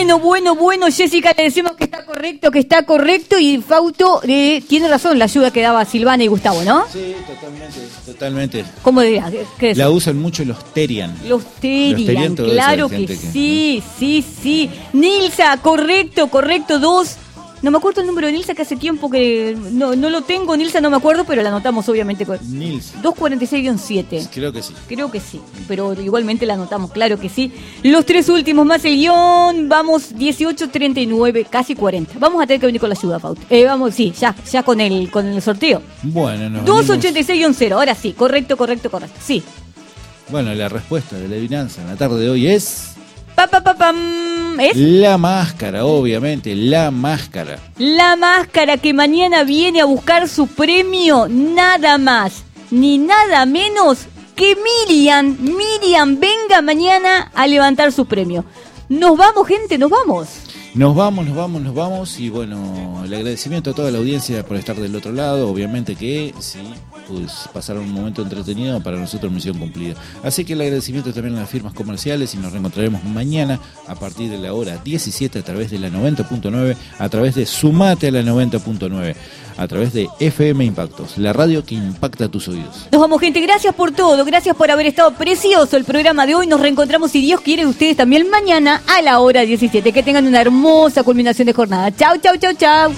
Bueno, Jessica, le decimos que está correcto y Fausto tiene razón, la ayuda que daba Silvana y Gustavo, ¿no? Sí, totalmente. ¿Cómo dirías? ¿Qué es? La usan mucho los Terian. Los Terian, claro que sí. Nilsa, correcto, 2. No me acuerdo el número de Nilsa, que hace tiempo que no lo tengo, Nilsa, no me acuerdo, pero la anotamos obviamente. Nilsa. 246-7. Creo que sí, pero igualmente la anotamos, claro que sí. Los 3 últimos más el guión, vamos 18-39, casi 40. Vamos a tener que venir con la ayuda, Fausto. Ya con el sorteo. Bueno, 286-0, ahora sí, correcto, sí. Bueno, la respuesta de la adivinanza en la tarde de hoy es... ¿Es? La máscara, obviamente, la máscara. La máscara que mañana viene a buscar su premio, nada más ni nada menos que Miriam. Miriam, venga mañana a levantar su premio. Nos vamos, gente, nos vamos. Nos vamos y bueno, el agradecimiento a toda la audiencia por estar del otro lado, obviamente que sí, pues pasaron un momento entretenido, para nosotros misión cumplida. Así que el agradecimiento también a las firmas comerciales y nos reencontraremos mañana a partir de la hora 17 a través de la 90.9, a través de Sumate a la 90.9, a través de FM Impactos, la radio que impacta tus oídos. Nos vamos, gente, gracias por todo, gracias por haber estado precioso el programa de hoy. Nos reencontramos, si Dios quiere, ustedes también mañana a la hora 17. Que tengan una hermosa culminación de jornada. Chau.